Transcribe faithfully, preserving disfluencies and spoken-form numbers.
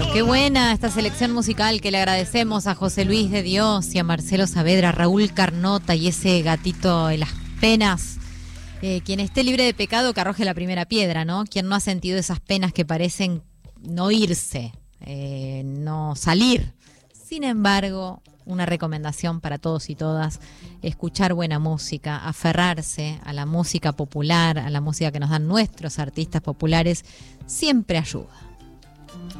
Qué buena esta selección musical que le agradecemos a José Luis de Dios y a Marcelo Saavedra, Raúl Carnota y ese gatito de las penas. Eh, quien esté libre de pecado que arroje la primera piedra, ¿no? Quien no ha sentido esas penas que parecen no irse, eh, no salir. Sin embargo, una recomendación para todos y todas: escuchar buena música, aferrarse a la música popular, a la música que nos dan nuestros artistas populares, siempre ayuda.